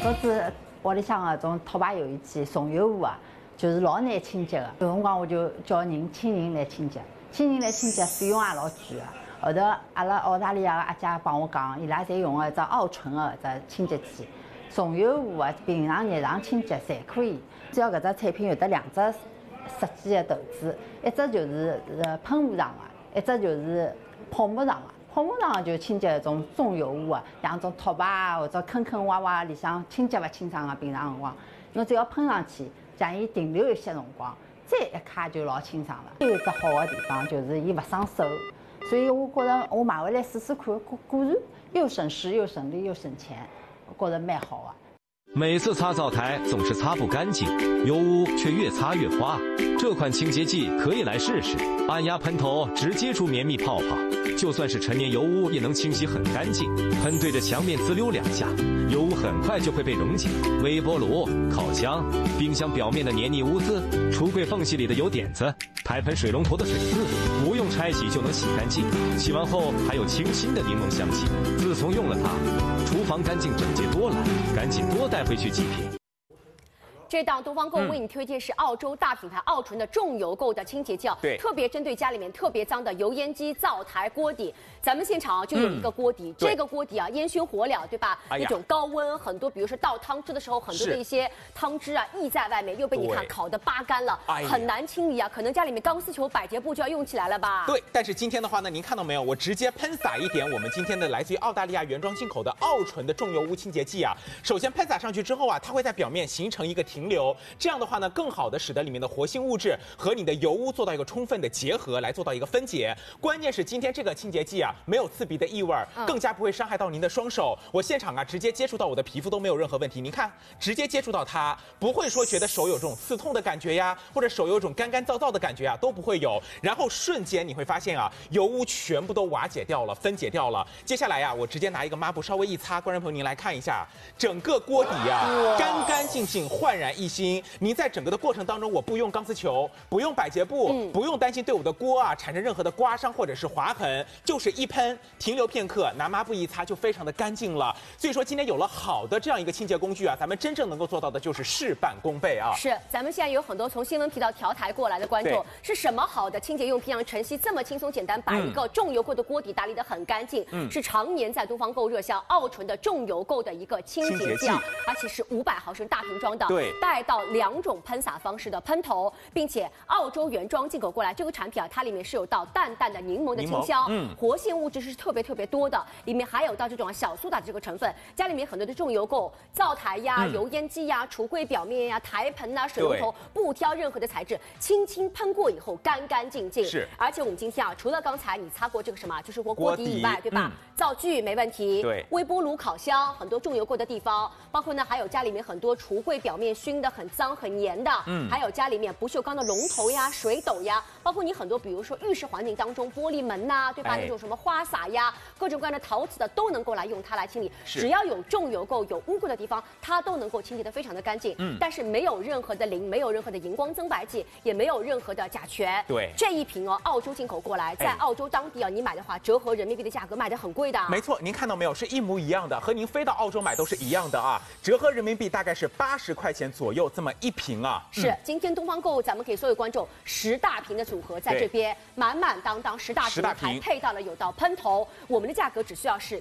早子屋里向个种拖把油烟机送油壶啊，就是老难清洁的。有辰光我就叫请人来清洁，费用也老贵的。后头阿拉澳大利亚个阿姐帮我讲，伊拉侪用个只奥纯个只清洁剂，送油壶啊，平常日常清洁侪可以。只要搿只产品有得2只设计的头子，一只就是喷雾状的，一只就是泡沫状的。泡沫状就清洁种重油壶啊，像种拖把啊或者坑坑洼洼里向清洁勿清爽个平常辰光，侬只要喷上去，让伊停留一些辰光，再一揩就老清爽了。有一只好的地方就是伊勿伤手，所以我觉着我买回来试试看，果然又省时又省力又省钱，我觉着蛮好啊。 每次擦灶台总是擦不干净，油污却越擦越花。这款清洁剂可以来试试，按压喷头直接出绵密泡泡，就算是陈年油污也能清洗很干净。喷对着墙面滋溜2下，油污很快就会被溶解。微波炉、烤箱、冰箱表面的黏腻污渍，橱柜缝隙里的油点子，台盆水龙头的水渍，不用拆洗就能洗干净。洗完后还有清新的柠檬香气。自从用了它，厨房干净整洁多了，赶紧多带回去几瓶。 这档东方购为你推荐是澳洲大品牌奥纯的重油垢的清洁剂， 对， 特别针对家里面特别脏的油烟机、灶台、锅底。咱们现场就有一个锅底，这个锅底啊烟熏火燎，对吧？那种高温，很多比如说倒汤汁的时候，很多的一些汤汁啊溢在外面，又被你看烤得扒干了，很难清理啊。可能家里面钢丝球、百洁布就要用起来了吧？ 对，但是今天的话呢，您看到没有？我直接喷洒一点我们今天的来自于澳大利亚原装进口的奥纯的重油污清洁剂啊。首先喷洒上去之后啊，它会在表面形成一个停留，这样的话呢，更好的使得里面的活性物质和你的油污做到一个充分的结合，来做到一个分解。关键是今天这个清洁剂啊，没有刺鼻的异味，更加不会伤害到您的双手。我现场啊，直接接触到我的皮肤都没有任何问题。您看，直接接触到它，不会说觉得手有这种刺痛的感觉呀，或者手有种干干燥燥的感觉啊，都不会有。然后瞬间你会发现啊，油污全部都瓦解掉了，分解掉了。接下来呀，我直接拿一个抹布稍微一擦，观众朋友您来看一下，整个锅底啊，干干净净，焕然一新。您在整个的过程当中，我不用钢丝球，不用百洁布，不用担心对我的锅啊产生任何的刮伤或者是划痕，就是一喷，停留片刻，拿抹布一擦就非常的干净了。所以说今天有了好的这样一个清洁工具啊，咱们真正能够做到的就是事半功倍啊。 是，咱们现在有很多从新闻频道调台过来的观众，是什么好的清洁用品让晨曦这么轻松简单把一个重油垢的锅底打理得很干净？是常年在东方购热销奥纯的重油垢的一个清洁剂，而且是500毫升大瓶装的， 对， 带到2种喷洒方式的喷头，并且澳洲原装进口过来。这个产品啊，它里面是有到淡淡的柠檬的清香，活性物质是特别多的，里面还有到这种小苏打的这个成分。家里面很多的重油垢，灶台呀、油烟机呀、橱柜表面呀、台盆呐、水龙头，不挑任何的材质，轻轻喷过以后干干净净。 是， 而且我们今天啊，除了刚才你擦过这个什么，就是锅底以外，对吧？灶具没问题， 对， 微波炉、烤箱很多重油垢的地方，包括呢还有家里面很多橱柜表面熏得很脏很黏的，还有家里面不锈钢的龙头呀、水斗呀，包括你很多比如说浴室环境当中玻璃门呐，对吧？那种什么花洒呀，各种各样的陶瓷的都能够来用它来清理。只要有重油垢、有污垢的地方，它都能够清洁得非常的干净。但是没有任何的磷，没有任何的荧光增白剂，也没有任何的甲醛。 对， 这一瓶哦，澳洲进口过来，在澳洲当地啊，你买的话，折合人民币的价格卖得很贵的。 没错，您看到没有，是一模一样的，和您飞到澳洲买都是一样的啊，折合人民币大概是80块钱左右这么一瓶啊。 是，今天东方购物咱们给所有观众10大瓶的组合在这边满满当当10大瓶，还配到了有道喷头，我们的价格只需要是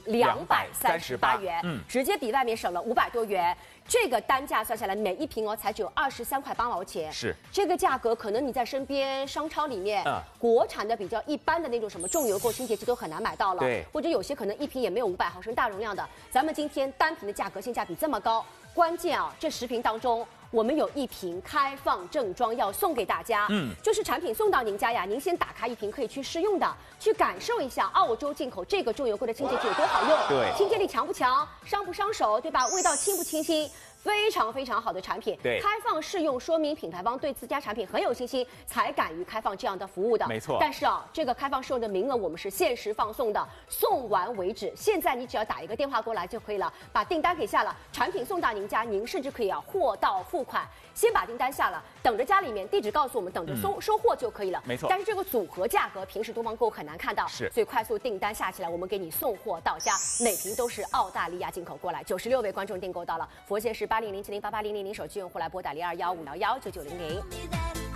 238元，直接比外面省了500多元。这个单价算下来，每一瓶哦才只有23块8毛钱。 是这个价格，可能你在身边商超里面，国产的比较一般的那种什么重油垢清洁剂都很难买到了。 对， 或者有些可能一瓶也没有500毫升大容量的。咱们今天单瓶的价格性价比这么高，关键啊，这10瓶当中，我们有1瓶开放正装要送给大家，就是产品送到您家呀，您先打开1瓶可以去试用的，去感受一下澳洲进口这个重油垢的清洁剂有多好用， 对， 清洁力强不强，伤不伤手，对吧？味道清不清新？ 非常非常好的产品。 对， 开放试用说明品牌方对自家产品很有信心，才敢于开放这样的服务的。 没错。 但是啊，这个开放试用的名额我们是限时放送的，送完为止。现在你只要打一个电话过来就可以了，把订单给下了，产品送到您家，您甚至可以货到付款。先把订单下了，等着家里面地址告诉我们，等着收货就可以了。 没错。 但是这个组合价格平时东方购很难看到， 是， 所以快速订单下起来，我们给你送货到家，每瓶都是澳大利亚进口过来。96位观众订购到了，佛系是8007088000，手机用户来拨打0215119900。